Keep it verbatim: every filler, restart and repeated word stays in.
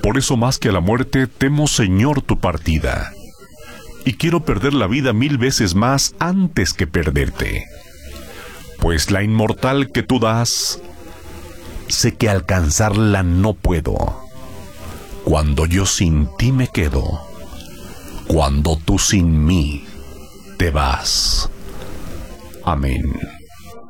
Por eso más que a la muerte temo, Señor, tu partida, y quiero perder la vida mil veces más antes que perderte. Pues la inmortal que tú das, sé que alcanzarla no puedo. Cuando yo sin ti me quedo, cuando tú sin mí te vas. Amén.